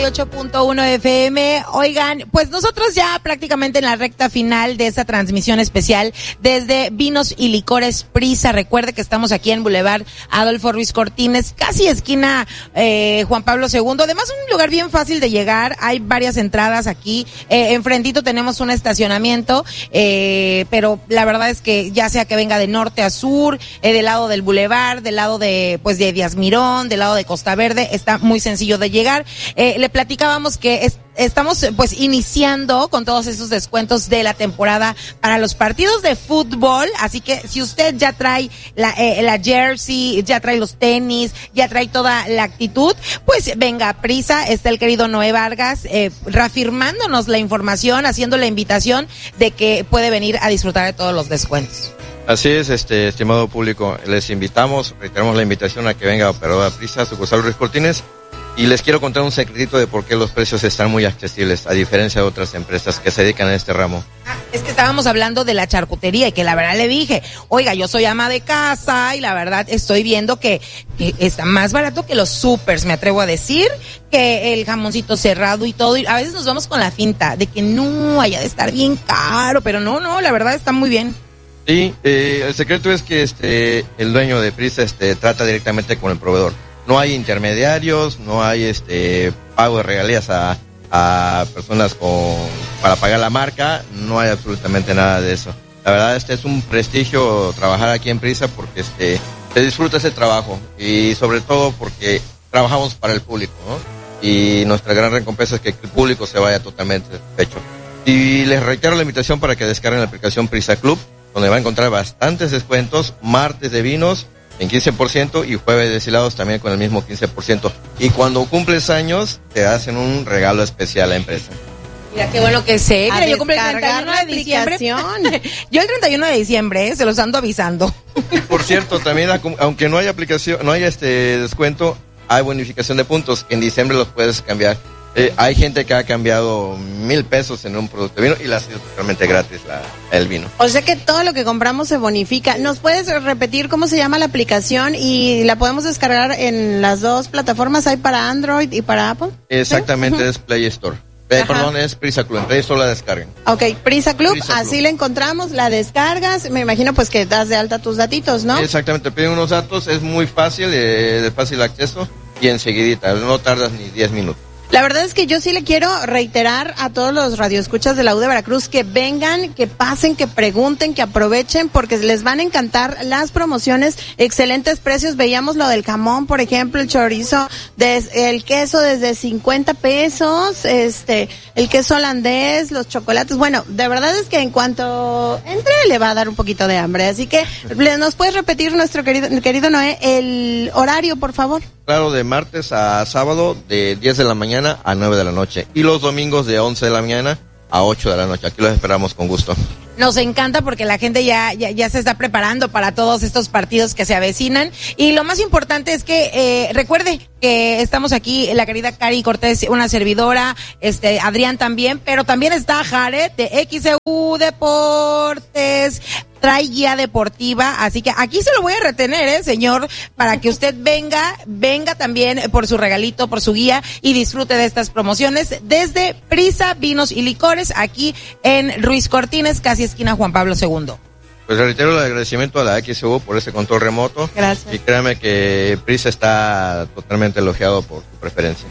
98.1 FM. Oigan, pues nosotros ya prácticamente en la recta final de esta transmisión especial desde Vinos y Licores Prisa. Recuerde que estamos aquí en Boulevard Adolfo Ruiz Cortines, casi esquina Juan Pablo II. Además, un lugar bien fácil de llegar. Hay varias entradas aquí. Enfrentito tenemos un estacionamiento, pero la verdad es que ya sea que venga de norte a sur, del lado del Boulevard, del lado de Díaz Mirón, del lado de Costa Verde, está muy sencillo de llegar. Le platicábamos que estamos pues iniciando con todos esos descuentos de la temporada para los partidos de fútbol, así que si usted ya trae la jersey, ya trae los tenis, ya trae toda la actitud, pues venga a Prisa. Está el querido Noé Vargas reafirmándonos la información, haciendo la invitación de que puede venir a disfrutar de todos los descuentos. Así es, estimado público, les invitamos, reiteramos la invitación a que venga a Operadora Prisa, sucursal Ruiz Cortines, y les quiero contar un secretito de por qué los precios están muy accesibles, a diferencia de otras empresas que se dedican a este ramo. Es que estábamos hablando de la charcutería y que la verdad le dije, oiga, yo soy ama de casa y la verdad estoy viendo que está más barato que los supers, me atrevo a decir, que el jamoncito cerrado y todo, y a veces nos vamos con la finta de que no, haya de estar bien caro, pero no, la verdad está muy bien. Sí, el secreto es que el dueño de Prisa trata directamente con el proveedor. No hay intermediarios, no hay pago de regalías a personas para pagar la marca, no hay absolutamente nada de eso. La verdad es un prestigio trabajar aquí en Prisa porque se disfruta ese trabajo y sobre todo porque trabajamos para el público, ¿no? Y nuestra gran recompensa es que el público se vaya totalmente satisfecho. Y les reitero la invitación para que descarguen la aplicación Prisa Club, donde va a encontrar bastantes descuentos, martes de vinos en 15% y jueves de destilados también con el mismo 15%. Y cuando cumples años, te hacen un regalo especial a la empresa. Mira, qué bueno que sé. Mira, yo compré el 31 de diciembre. Yo el 31 de diciembre, se los ando avisando. Por cierto, también, aunque no haya aplicación, no haya descuento, hay bonificación de puntos. En diciembre los puedes cambiar. Hay gente que ha cambiado 1,000 pesos en un producto de vino y le ha sido totalmente gratis el vino. O sea que todo lo que compramos se bonifica. ¿Nos puedes repetir cómo se llama la aplicación y la podemos descargar en las dos plataformas? ¿Hay para Android y para Apple? Exactamente, ¿sí? Es Play Store. Perdón, es Prisa Club. En Play Store la descarguen. Ok, Prisa Club, así la encontramos, la descargas. Me imagino pues que das de alta tus datitos, ¿no? Exactamente, piden unos datos, es muy fácil, de fácil acceso y enseguidita, no tardas ni 10 minutos. La verdad es que yo sí le quiero reiterar a todos los radioescuchas de la U de Veracruz que vengan, que pasen, que pregunten, que aprovechen, porque les van a encantar las promociones, excelentes precios. Veíamos lo del jamón, por ejemplo, el chorizo, el queso desde 50 pesos, el queso holandés, los chocolates. Bueno, de verdad es que en cuanto entre le va a dar un poquito de hambre. Así que, ¿nos puedes repetir, nuestro querido Noé, el horario, por favor? Claro, de martes a sábado, de 10 de la mañana a 9 de la noche. Y los domingos de 11 de la mañana a 8 de la noche. Aquí los esperamos con gusto. Nos encanta porque la gente ya se está preparando para todos estos partidos que se avecinan. Y lo más importante es que recuerde que estamos aquí, la querida Cari Cortés, una servidora, Adrián también, pero también está Jared de XEU Deportes. Trae guía deportiva, así que aquí se lo voy a retener, señor, para que usted venga también por su regalito, por su guía y disfrute de estas promociones desde Prisa, Vinos y Licores, aquí en Ruiz Cortines, casi esquina Juan Pablo II. Pues reitero el agradecimiento a la XEU por ese control remoto. Gracias. Y créame que Prisa está totalmente elogiado por su preferencia.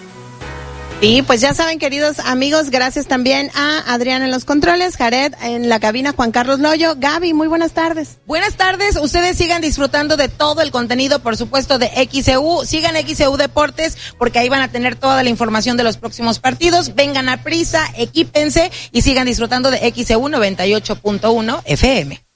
Y pues ya saben, queridos amigos, gracias también a Adrián en los controles, Jared en la cabina, Juan Carlos Loyo. Gaby, muy buenas tardes. Buenas tardes, ustedes sigan disfrutando de todo el contenido, por supuesto, de XEU. Sigan XEU Deportes, porque ahí van a tener toda la información de los próximos partidos. Vengan a Prisa, equípense y sigan disfrutando de XEU 98.1 FM.